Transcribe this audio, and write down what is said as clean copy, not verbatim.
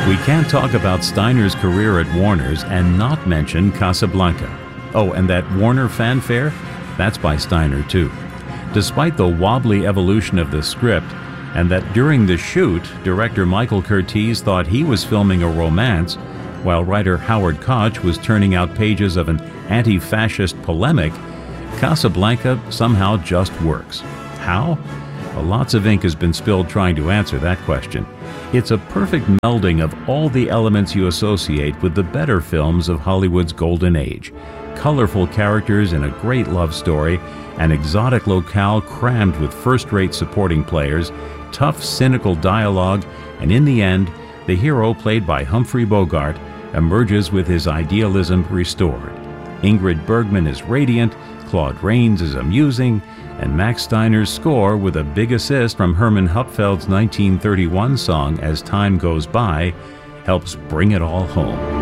We can't talk about Steiner's career at Warner's and not mention Casablanca. Oh, and that Warner fanfare? That's by Steiner, too. Despite the wobbly evolution of the script, and that during the shoot, director Michael Curtiz thought he was filming a romance, while writer Howard Koch was turning out pages of an anti-fascist polemic, Casablanca somehow just works. How? Well, lots of ink has been spilled trying to answer that question. It's a perfect melding of all the elements you associate with the better films of Hollywood's golden age. Colorful characters in a great love story, an exotic locale crammed with first-rate supporting players, tough, cynical dialogue, and in the end, the hero, played by Humphrey Bogart, emerges with his idealism restored. Ingrid Bergman is radiant, Claude Rains is amusing, and Max Steiner's score, with a big assist from Hermann Hupfeld's 1931 song As Time Goes By, helps bring it all home.